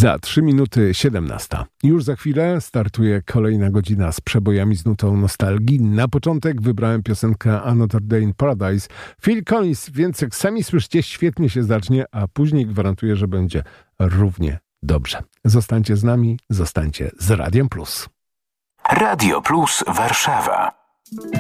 Za 3 minuty 17. Już za chwilę startuje kolejna godzina z przebojami z nutą nostalgii. Na początek wybrałem piosenkę Another Day in Paradise, Phil Collins, więc jak sami słyszycie, świetnie się zacznie, a później gwarantuję, że będzie równie dobrze. Zostańcie z nami, zostańcie z Radiem Plus. Radio Plus Warszawa.